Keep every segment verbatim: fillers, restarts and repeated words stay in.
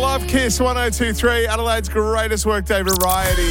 love Kiss one oh two point three, Adelaide's greatest workday variety.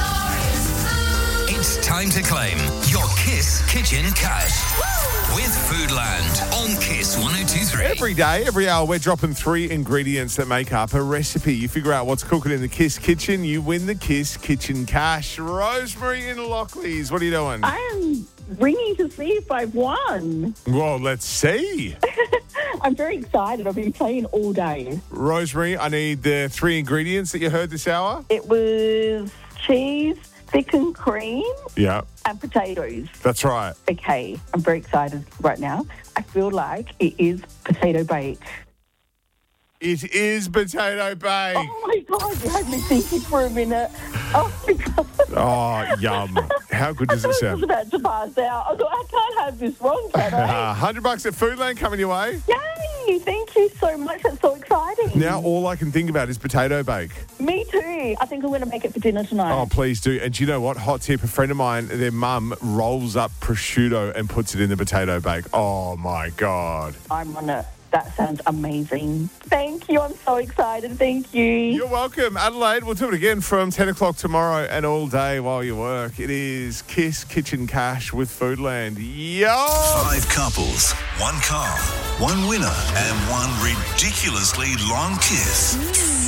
It's time to claim your Kiss Kitchen Cash with Foodland on Kiss one oh two point three. Every day, every hour, we're dropping three ingredients that make up a recipe. You figure out what's cooking in the Kiss Kitchen, you win the Kiss Kitchen Cash. Rosemary in Lockleys, what are you doing? I am ringing to see if I've won. Well, let's see. I'm very excited. I've been playing all day. Rosemary, I need the three ingredients that you heard this hour. It was cheese, thick and cream, Yeah, and potatoes. that's right. Okay, I'm very excited right now. I feel like it is potato bake. It is potato bake. Oh my God, you had me thinking for a minute. Oh my God. Oh, yum. How good does I it thought I was sound? about to pass out. I thought, I can't have this wrong, can I? one hundred bucks at Foodland coming your way. Yay! Thank you so much. That's so exciting. Now all I can think about is potato bake. Me too. I think I'm going to make it for dinner tonight. Oh, please do. And do you know what? Hot tip, a friend of mine, their mum rolls up prosciutto and puts it in the potato bake. Oh, my God. I'm on it. That sounds amazing. Thank you. I'm so excited. Thank you. You're welcome, Adelaide. We'll do it again from ten o'clock tomorrow and all day while you work. It is Kiss Kitchen Cash with Foodland. Yo! Five couples, one car, one winner, and one ridiculously long kiss.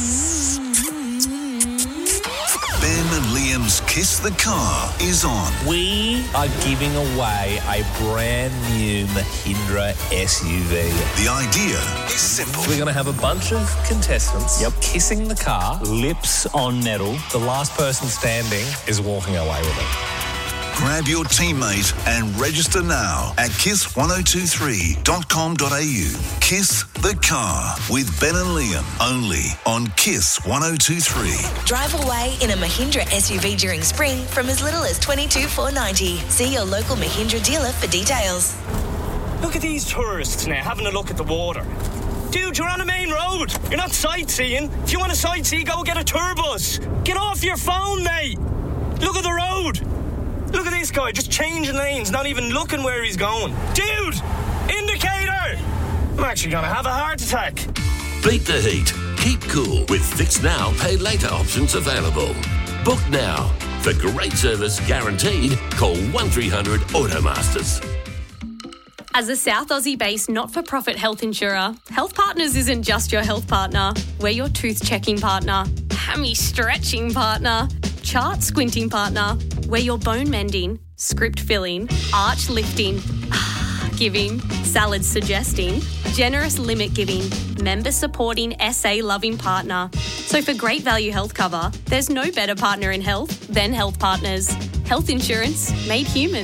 Ben and Liam's Kiss the Car is on. We are giving away a brand new Mahindra S U V. The idea is simple. We're going to have a bunch of contestants yep. kissing the car, lips on metal. The last person standing is walking away with it. Grab your teammate and register now at kiss one oh two three dot com dot a u. Kiss the Car with Ben and Liam, only on Kiss one oh two point three. Drive away in a Mahindra S U V during spring from as little as twenty-two thousand four hundred ninety dollars. See your local Mahindra dealer for details. Look at these tourists now having a look at the water. Dude, you're on a main road. You're not sightseeing. If you want to sightsee, go get a tour bus. Get off your phone, mate. Look at the road. Look at this guy, just changing lanes, not even looking where he's going. Dude! Indicator! I'm actually going to have a heart attack. Beat the heat. Keep cool with Fix Now, Pay Later options available. Book now. For great service guaranteed, call one three hundred Automasters. As a South Aussie-based not-for-profit health insurer, Health Partners isn't just your health partner. We're your tooth-checking partner, hammy-stretching partner, chart-squinting partner. We're your bone-mending, script-filling, arch-lifting, giving, salad-suggesting, generous limit-giving, member-supporting, S A-loving partner. So for great value health cover, there's no better partner in health than Health Partners. Health insurance made human.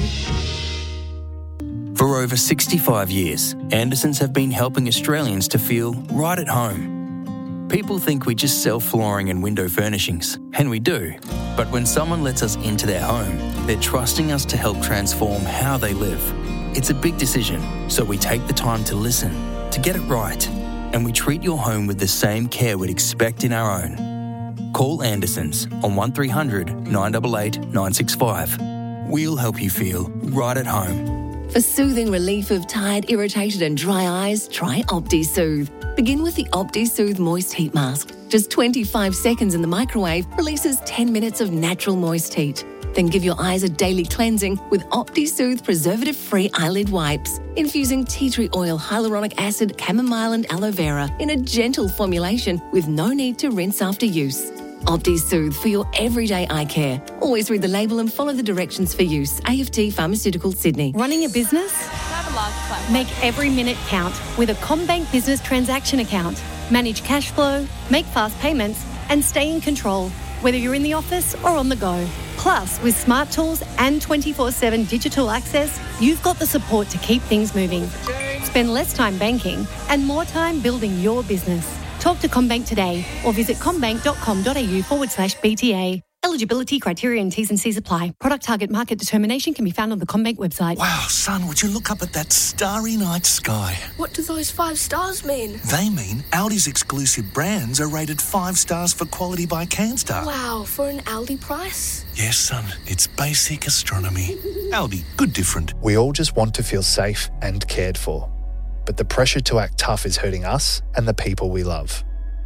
For over sixty-five years, Andersons have been helping Australians to feel right at home. People think we just sell flooring and window furnishings, and we do. But when someone lets us into their home, they're trusting us to help transform how they live. It's a big decision, so we take the time to listen, to get it right, and we treat your home with the same care we'd expect in our own. Call Andersons on one three hundred nine eight eight nine six five. We'll help you feel right at home. For soothing relief of tired, irritated and dry eyes, try OptiSoothe. Begin with the OptiSoothe Moist Heat Mask. Just twenty-five seconds in the microwave releases ten minutes of natural moist heat. Then give your eyes a daily cleansing with OptiSoothe preservative-free eyelid wipes, infusing tea tree oil, hyaluronic acid, chamomile and aloe vera in a gentle formulation with no need to rinse after use. OptiSoothe for your everyday eye care. Always read the label and follow the directions for use. A F T Pharmaceuticals, Sydney. Running a business? Make every minute count with a CommBank Business Transaction Account. Manage cash flow, make fast payments, and stay in control, whether you're in the office or on the go. Plus, with smart tools and twenty-four seven digital access, you've got the support to keep things moving. Spend less time banking and more time building your business. Talk to CommBank today or visit commbank.com.au forward slash BTA. Eligibility, criteria and T's and C's apply. Product target market determination can be found on the CommBank website. Wow, son, would you look up at that starry night sky? What do those five stars mean? They mean Audi's exclusive brands are rated five stars for quality by CanStar. Wow, for an Aldi price? Yes, son, it's basic astronomy. Aldi, good different. We all just want to feel safe and cared for. But the pressure to act tough is hurting us and the people we love.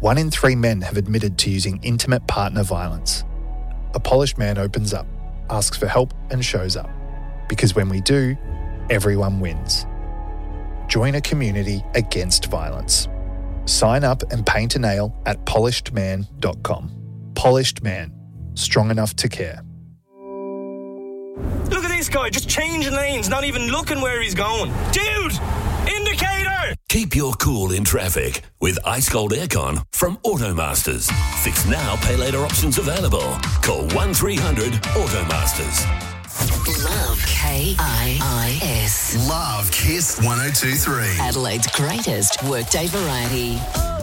One in three men have admitted to using intimate partner violence. A polished man opens up, asks for help and shows up. Because when we do, everyone wins. Join a community against violence. Sign up and paint a nail at polished man dot com. Polished Man. Strong enough to care. Look at this guy, just changing lanes, not even looking where he's going. Dude! Indicator! Keep your cool in traffic with Ice Cold Aircon from Automasters. Fix now, pay later options available. Call one three hundred Automasters. Love K I I S. Love Kiss one oh two three. Adelaide's greatest workday variety.